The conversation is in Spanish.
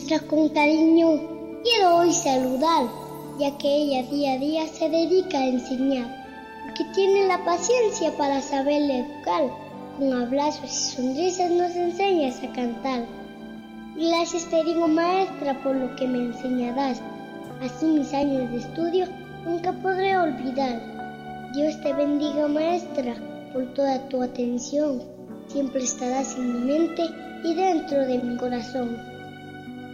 maestra con cariño quiero hoy saludar, ya que ella día a día se dedica a enseñar, porque tiene la paciencia para saber educar. Con abrazos y sonrisas nos enseñas a cantar. Gracias te digo, maestra, por lo que me enseñarás. Así mis años de estudio nunca podré olvidar. Dios te bendiga, maestra, por toda tu atención. Siempre estarás en mi mente y dentro de mi corazón.